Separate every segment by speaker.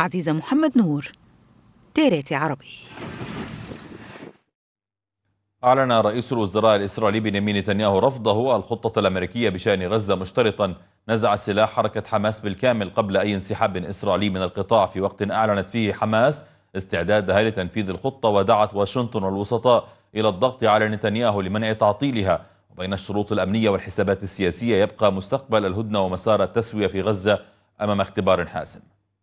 Speaker 1: عزيزة محمد نور، تيريتي عربي.
Speaker 2: أعلن رئيس الوزراء الإسرائيلي بنيامين نتنياهو رفضه الخطة الأمريكية بشأن غزة، مشترطا نزع سلاح حركة حماس بالكامل قبل أي انسحاب إسرائيلي من القطاع، في وقت أعلنت فيه حماس استعدادها لتنفيذ الخطة، ودعت واشنطن والوسطاء إلى الضغط على نتنياهو لمنع تعطيلها. وبين الشروط الأمنية والحسابات السياسية يبقى مستقبل الهدنة ومسار التسوية في غزة أمام اختبار حاسم.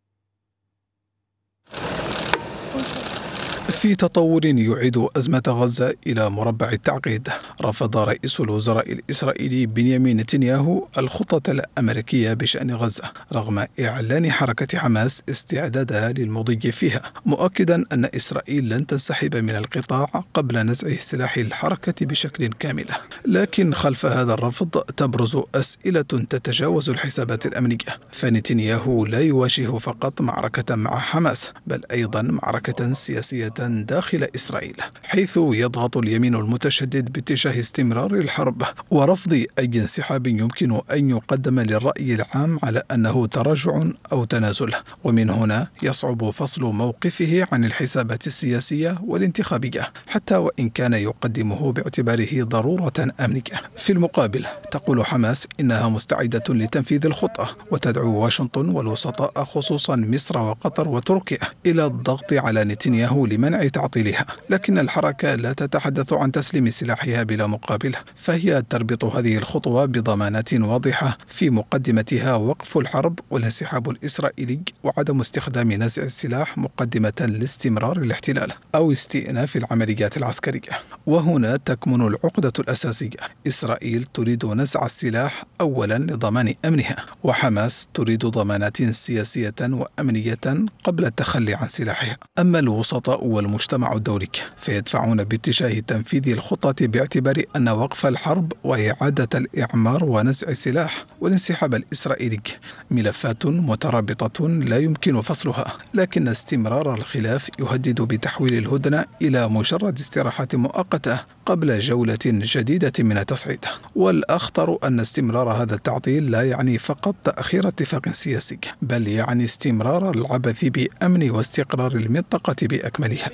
Speaker 3: في تطور يعيد أزمة غزة إلى مربع التعقيد، رفض رئيس الوزراء الإسرائيلي بنيامين نتنياهو الخطة الأمريكية بشأن غزة رغم إعلان حركة حماس استعدادها للمضي فيها، مؤكدا أن إسرائيل لن تنسحب من القطاع قبل نزع سلاح الحركة بشكل كامل. لكن خلف هذا الرفض تبرز أسئلة تتجاوز الحسابات الأمنية، فنتنياهو لا يواجه فقط معركة مع حماس بل أيضا معركة سياسية داخل إسرائيل، حيث يضغط اليمين المتشدد باتجاه استمرار الحرب ورفض أي انسحاب يمكن أن يقدم للرأي العام على أنه تراجع أو تنازل. ومن هنا يصعب فصل موقفه عن الحسابات السياسية والانتخابية، حتى وإن كان يقدمه باعتباره ضرورة أمنية. في المقابل تقول حماس إنها مستعدة لتنفيذ الخطة، وتدعو واشنطن والوسطاء خصوصا مصر وقطر وتركيا إلى الضغط على نتنياهو لمنع تعطيلها. لكن الحركة لا تتحدث عن تسليم سلاحها بلا مقابل، فهي تربط هذه الخطوة بضمانات واضحة في مقدمتها وقف الحرب والانسحاب الإسرائيلي وعدم استخدام نزع السلاح مقدمة لاستمرار الاحتلال أو استئناف العمليات العسكرية. وهنا تكمن العقدة الأساسية، إسرائيل تريد نزع السلاح أولا لضمان أمنها، وحماس تريد ضمانات سياسية وأمنية قبل التخلي عن سلاحها. أما الوسطاء والمجتمع الدولي فيدفعون باتجاه تنفيذ الخطة باعتبار أن وقف الحرب وإعادة الإعمار ونزع السلاح والانسحاب الإسرائيلي ملفات مترابطة لا يمكن فصلها، لكن استمرار الخلاف يهدد بتحويل الهدنة إلى مجرد استراحة مؤقتة قبل جولة جديدة من التصعيد. والأخطر أن استمرار هذا التعطيل لا يعني فقط تأخير اتفاق سياسي، بل يعني استمرار العبث بأمن واستقرار المنطقة بأكملها.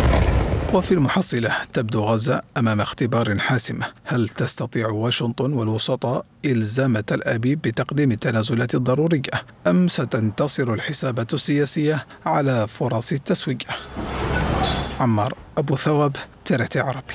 Speaker 3: وفي المحصلة تبدو غزة أمام اختبار حاسم. هل تستطيع واشنطن والوسطاء إلزام تل أبيب بتقديم التنازلات الضرورية، أم ستنتصر الحسابات السياسية على فرص التسوية؟ عمار أبو ثواب، تيريتي عربي.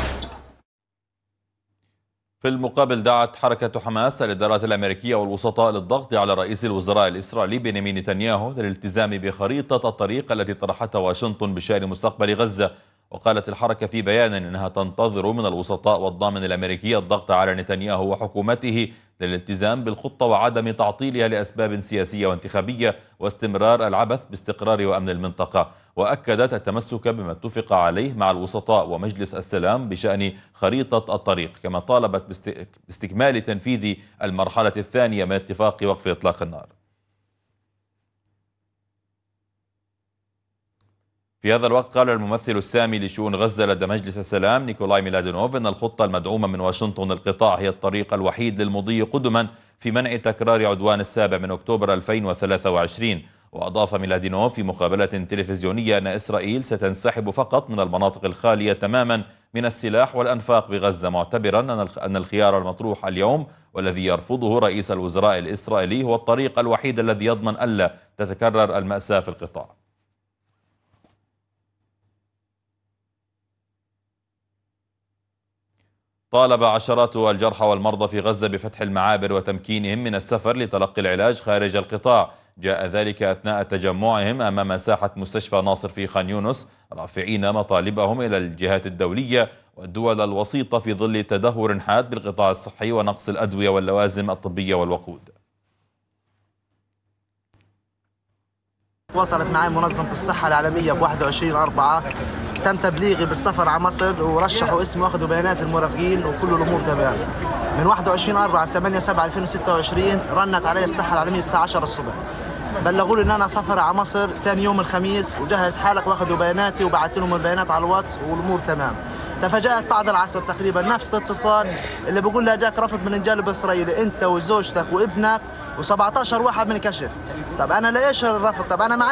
Speaker 2: في المقابل دعت حركة حماس الإدارات الأمريكية والوسطاء للضغط على رئيس الوزراء الإسرائيلي بنيامين نتنياهو للالتزام بخريطة الطريق التي طرحتها واشنطن بشأن مستقبل غزة. وقالت الحركة في بيان أنها تنتظر من الوسطاء والضامن الأمريكي الضغط على نتنياهو وحكومته للالتزام بالخطة وعدم تعطيلها لأسباب سياسية وانتخابية واستمرار العبث باستقرار وأمن المنطقة. وأكدت التمسك بما اتفق عليه مع الوسطاء ومجلس السلام بشأن خريطة الطريق، كما طالبت باستكمال تنفيذ المرحلة الثانية من اتفاق وقف إطلاق النار. في هذا الوقت قال الممثل السامي لشؤون غزة لدى مجلس السلام نيكولاي ميلادينوف أن الخطة المدعومة من واشنطن للقطاع هي الطريق الوحيد للمضي قدما في منع تكرار عدوان 7 أكتوبر 2023. وأضاف ميلادينوف في مقابلة تلفزيونية أن إسرائيل ستنسحب فقط من المناطق الخالية تماما من السلاح والأنفاق بغزة، معتبرا أن الخيار المطروح اليوم والذي يرفضه رئيس الوزراء الإسرائيلي هو الطريق الوحيد الذي يضمن ألا تتكرر المأساة في القطاع. طالب عشرات الجرحى والمرضى في غزة بفتح المعابر وتمكينهم من السفر لتلقي العلاج خارج القطاع. جاء ذلك أثناء تجمعهم أمام ساحة مستشفى ناصر في خان يونس، رافعين مطالبهم إلى الجهات الدولية والدول الوسيطة في ظل تدهور حاد بالقطاع الصحي ونقص الأدوية واللوازم الطبية والوقود.
Speaker 4: وصلت معي منظمة الصحة العالمية ب 21/4، تم تبليغي بالسفر على مصر ورشحوا اسمي واخذوا بيانات المرافقين وكل الامور تمام. من 21/4 ل 8/7/2026 رنت علي الصحة العالمية الساعة 10 الصبح، بلغوا لي ان انا سفر على مصر ثاني يوم الخميس وجهز حالك واخذوا بياناتي وبعثت لهم البيانات على الواتس والامور تمام. تفاجأت بعد العصر تقريبا نفس الاتصال اللي بيقول لي جاك رفض من الجانب الاسرائيلي انت وزوجتك وابنك و17 واحد من الكشف. طب انا ليش الرفض؟ طب انا معي